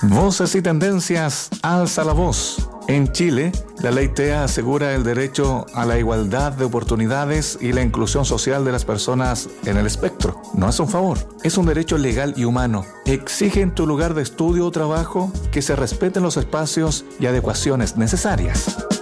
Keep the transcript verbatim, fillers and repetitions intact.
Voces y tendencias, alza la voz. En Chile, la ley T E A asegura el derecho a la igualdad de oportunidades y la inclusión social de las personas en el espectro. No es un favor, es un derecho legal y humano. Exige en tu lugar de estudio o trabajo que se respeten los espacios y adecuaciones necesarias.